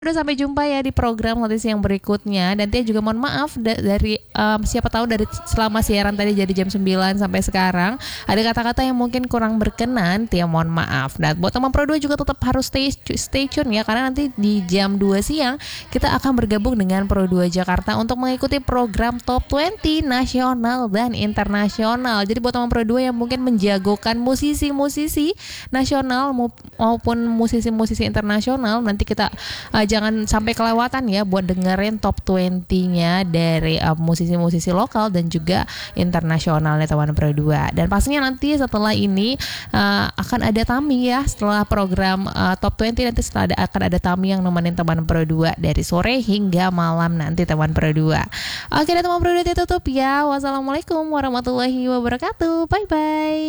Udah sampai jumpa ya di program notis yang berikutnya. Dan Tia juga mohon maaf dari siapa tahu dari selama siaran tadi jadi jam 9 sampai sekarang ada kata-kata yang mungkin kurang berkenan. Tia mohon maaf. Dan buat teman Pro 2 juga tetap harus stay tune ya, karena nanti di jam 2 siang kita akan bergabung dengan Pro 2 Jakarta untuk mengikuti program Top 20 nasional dan internasional. Jadi buat teman Pro 2 yang mungkin menjagokan musisi-musisi nasional maupun musisi-musisi internasional, nanti kita jangan sampai kelewatan ya buat dengerin top 20-nya dari musisi-musisi lokal dan juga internasional ya teman Pro 2. Dan pastinya nanti setelah ini akan ada Tami ya, setelah program top 20 nanti akan ada Tami yang nemenin teman Pro 2 dari sore hingga malam nanti teman Pro 2. Oke deh teman Pro 2, tutup ya. Wassalamualaikum warahmatullahi wabarakatuh. Bye bye.